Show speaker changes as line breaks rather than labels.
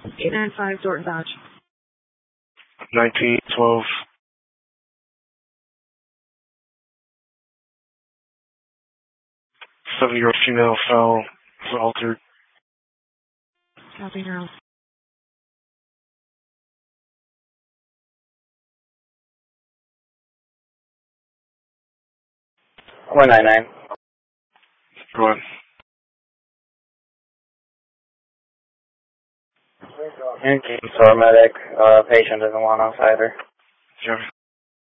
895 Dorton Dodge.
1912. 7-year-old female fell, was altered.
Copy now.
199.
Go ahead.
Paramedic, patient doesn't want outsider.
Jeremy.